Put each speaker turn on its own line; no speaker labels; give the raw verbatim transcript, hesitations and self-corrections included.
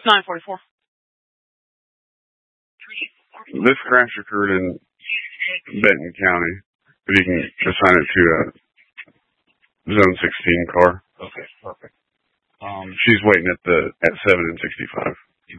nine forty-four.
This crash occurred in Benton County, but you can assign it to a Zone sixteen car.
Okay, perfect. Um,
She's waiting at the at seven and sixty-five.